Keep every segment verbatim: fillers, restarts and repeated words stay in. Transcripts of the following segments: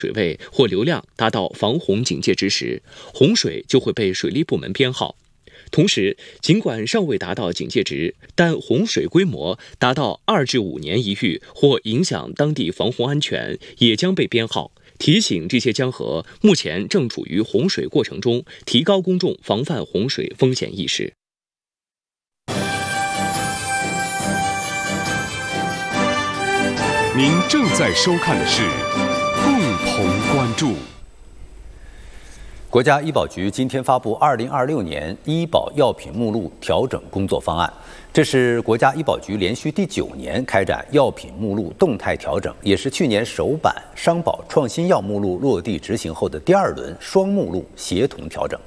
水位或流量达到防洪警戒值时，洪水就会被水利部门编号。同时，尽管尚未达到警戒值，但洪水规模达到二至五年一遇或影响当地防洪安全，也将被编号，提醒这些江河目前正处于洪水过程中，提高公众防范洪水风险意识。 您正在收看的是共同关注。 国家医保局今天发布二零二六年医保药品目录调整工作方案，这是国家医保局连续第九年开展药品目录动态调整，也是去年首版商保创新药目录落地执行后的第二轮双目录协同调整。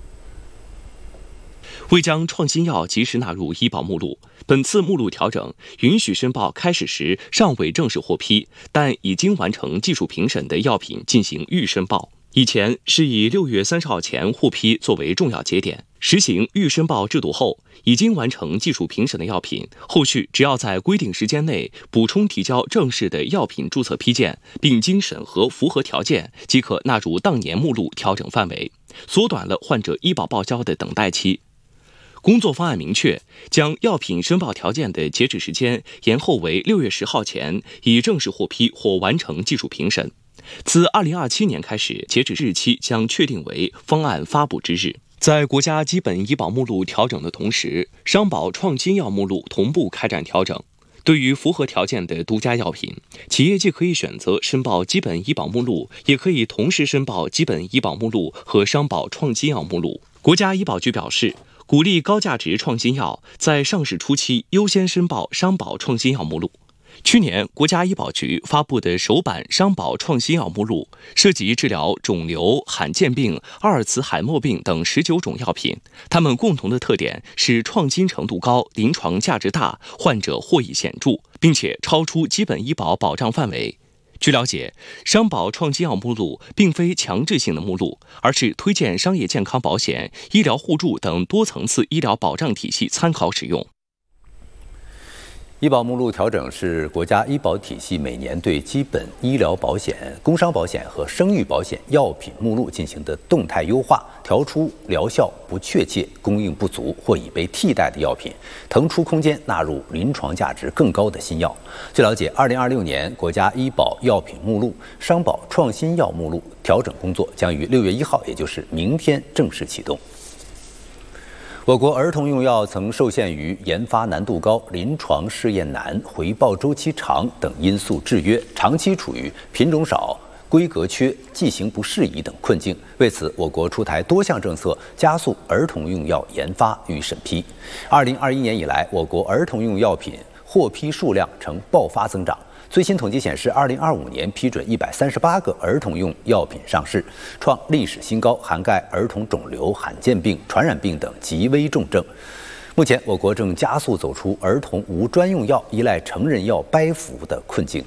为将创新药及时纳入医保目录，本次目录调整允许申报开始时尚未正式获批，但已经完成技术评审的药品进行预申报。以前是以六月三十号前获批作为重要节点，实行预申报制度后，已经完成技术评审的药品，后续只要在规定时间内补充提交正式的药品注册批件，并经审核符合条件，即可纳入当年目录调整范围，缩短了患者医保报销的等待期。工作方案明确，将药品申报条件的截止时间延后为六月十号前已正式获批或完成技术评审。自二零二七年开始，截止日期将确定为方案发布之日。在国家基本医保目录调整的同时，商保创新药目录同步开展调整。对于符合条件的独家药品，企业既可以选择申报基本医保目录，也可以同时申报基本医保目录和商保创新药目录。国家医保局表示，鼓励高价值创新药在上市初期优先申报商保创新药目录。去年，国家医保局发布的首版商保创新药目录涉及治疗肿瘤、罕见病、阿尔茨海默病等十九种药品，它们共同的特点是创新程度高、临床价值大、患者获益显著，并且超出基本医保保障范围。据了解，商保创新药目录并非强制性的目录，而是推荐商业健康保险、医疗互助等多层次医疗保障体系参考使用。 医保目录调整是国家医保体系每年对基本医疗保险、工伤保险和生育保险药品目录进行的动态优化，调出疗效不确切、供应不足或已被替代的药品，腾出空间纳入临床价值更高的新药。据了解，二零二六年国家医保药品目录、商保创新药目录调整工作将于六月一号，也就是明天正式启动。我国儿童用药曾受限于研发难度高、临床试验难、回报周期长等因素制约，长期处于品种少、规格缺、剂型不适宜等困境。为此，我国出台多项政策，加速儿童用药研发与审批。二零二一年以来，我国儿童用药品获批数量呈爆发增长。最新统计显示，二零二五年批准一百三十八个儿童用药品上市，创历史新高，涵盖儿童肿瘤、罕见病、传染病等极危重症。目前，我国正加速走出儿童无专用药、依赖成人药掰服的困境。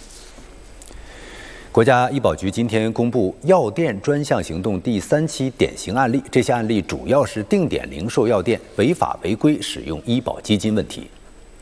国家医保局今天公布药店专项行动第三期典型案例，这些案例主要是定点零售药店违法违规使用医保基金问题。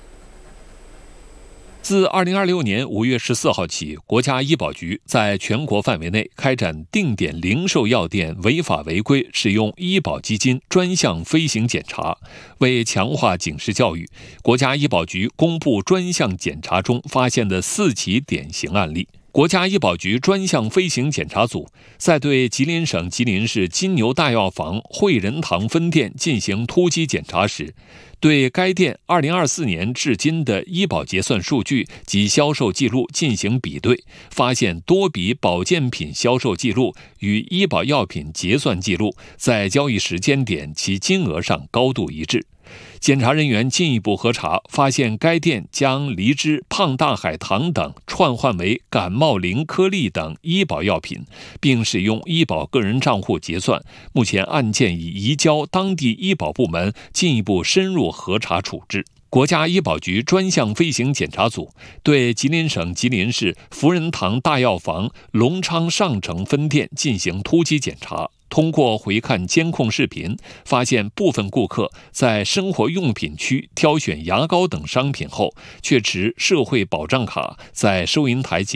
自二零二六年五月十四号起，国家医保局在全国范围内开展定点零售药店违法违规使用医保基金专项飞行检查。为强化警示教育，国家医保局公布专项检查中发现的四起典型案例。国家医保局专项飞行检查组在对吉林省吉林市金牛大药房汇仁堂分店进行突击检查时，对该店二零二四年至今的医保结算数据及销售记录进行比对，发现多笔保健品销售记录与医保药品结算记录在交易时间点其金额上高度一致。检查人员进一步核查，发现该店将梨汁、胖大海棠等串换为感冒灵颗粒等医保药品，并使用医保个人账户结算。目前案件已移交当地医保部门进一步深入核查处置。国家医保局专项飞行检查组对吉林省吉林市福仁堂大药房隆昌上城分店进行突击检查。通过回看监控视频，发现部分顾客在生活用品区挑选牙膏等商品后，却持社会保障卡在收银台结算。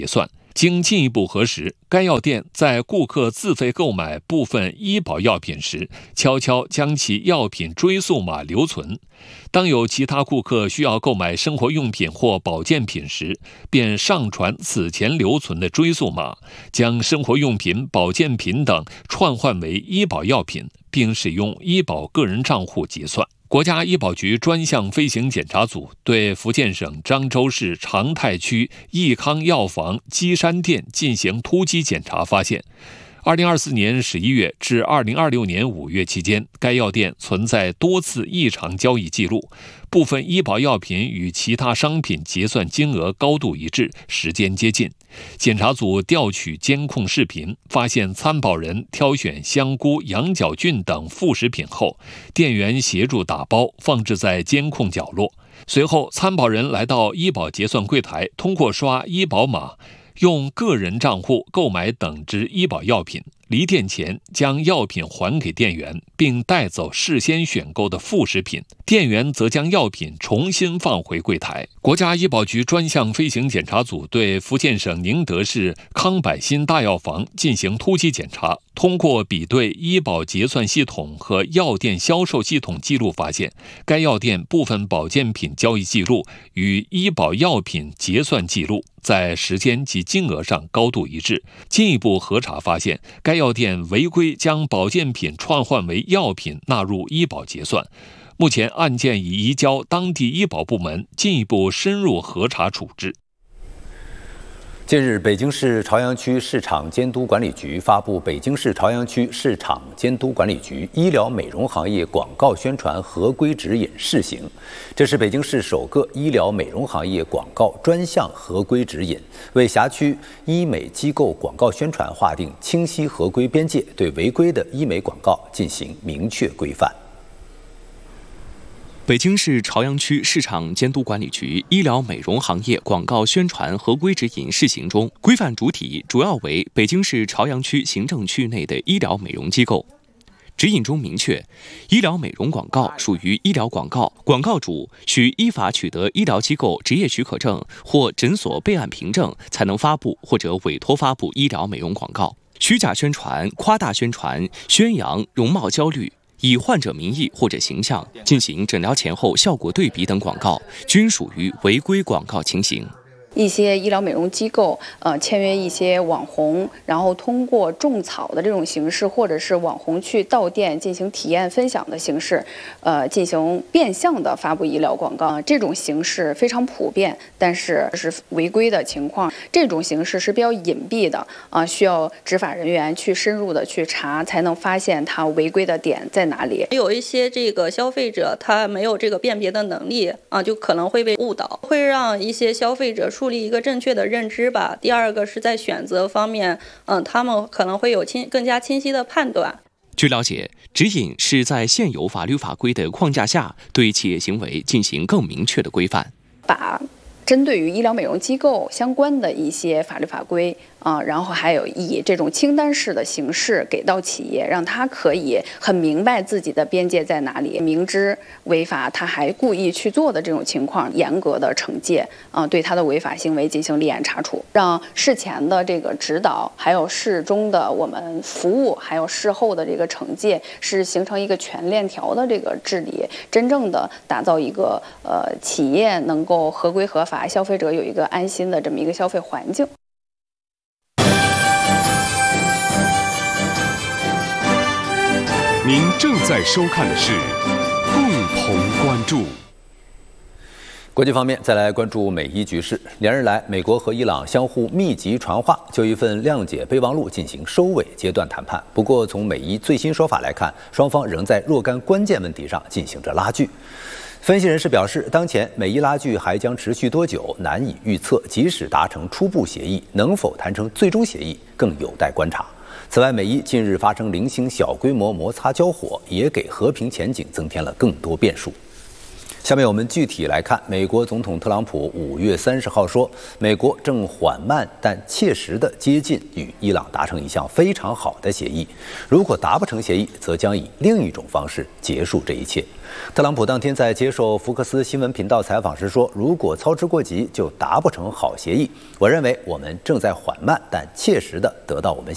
经进一步核实，该药店在顾客自费购买部分医保药品时，悄悄将其药品追溯码留存。当有其他顾客需要购买生活用品或保健品时，便上传此前留存的追溯码，将生活用品、保健品等串换为医保药品，并使用医保个人账户结算。国家医保局专项飞行检查组对福建省漳州市长泰区益康药房基山店进行突击检查，发现二零二四年十一月至二零二六年五月期间，该药店存在多次异常交易记录，部分医保药品与其他商品结算金额高度一致，时间接近。检查组调取监控视频，发现参保人挑选香菇、羊角菌等副食品后，店员协助打包，放置在监控角落。随后，参保人来到医保结算柜台，通过刷医保码，用个人账户购买等值医保药品，离店前将药品还给店员，并带走事先选购的副食品，店员则将药品重新放回柜台。国家医保局专项飞行检查组对福建省宁德市康百新大药房进行突击检查，通过比对医保结算系统和药店销售系统记录，发现该药店部分保健品交易记录与医保药品结算记录在时间及金额上高度一致。进一步核查发现，该药店违规将保健品串换为药品纳入医保结算。目前案件已移交当地医保部门进一步深入核查处置。 近日，北京市朝阳区市场监督管理局发布《北京市朝阳区市场监督管理局医疗美容行业广告宣传合规指引试行》，这是北京市首个医疗美容行业广告专项合规指引，为辖区医美机构广告宣传划定清晰合规边界，对违规的医美广告进行明确规范。 北京市朝阳区市场监督管理局医疗美容行业广告宣传合规指引试行中，规范主体主要为北京市朝阳区行政区内的医疗美容机构。指引中明确，医疗美容广告属于医疗广告，广告主需依法取得医疗机构执业许可证或诊所备案凭证，才能发布或者委托发布医疗美容广告。虚假宣传、夸大宣传、宣扬容貌焦虑、以患者名义或者形象进行诊疗前后效果对比等广告，均属于违规广告情形。 一些医疗美容机构，呃，签约一些网红，然后通过种草的这种形式，或者是网红去到店进行体验分享的形式，呃，进行变相的发布医疗广告。这种形式非常普遍，但是是违规的情况。这种形式是比较隐蔽的啊、呃，需要执法人员去深入的去查，才能发现它违规的点在哪里。 有一些这个消费者他没有这个辨别的能力啊，就可能会被误导，会让一些消费者树立一个正确的认知吧。第二个是在选择方面，嗯，他们可能会有清更加清晰的判断。 据了解，指引是在现有法律法规的框架下，对企业行为进行更明确的规范， 把针对于医疗美容机构相关的一些法律法规啊、呃，然后还有以这种清单式的形式给到企业，让他可以很明白自己的边界在哪里，明知违法他还故意去做的这种情况，严格的惩戒啊、呃，对他的违法行为进行立案查处，让事前的这个指导，还有事中的我们服务，还有事后的这个惩戒，是形成一个全链条的这个治理，真正的打造一个呃企业能够合规合法，消费者有一个安心的这么一个消费环境。 您正在收看的是共同关注。 国际方面，再来关注美伊局势。连日来，美国和伊朗相互密集传话，就一份谅解备忘录进行收尾阶段谈判。不过，从美伊最新说法来看，双方仍在若干关键问题上进行着拉锯。分析人士表示，当前美伊拉锯还将持续多久难以预测，即使达成初步协议，能否谈成最终协议更有待观察。此外，美伊近日发生零星小规模摩擦交火，也给和平前景增添了更多变数。 下面我们具体来看，美国总统特朗普五月三十号说，美国正缓慢但切实地接近与伊朗达成一项非常好的协议，如果达不成协议，则将以另一种方式结束这一切。特朗普当天在接受福克斯新闻频道采访时说，如果操之过急就达不成好协议，我认为我们正在缓慢但切实地得到我们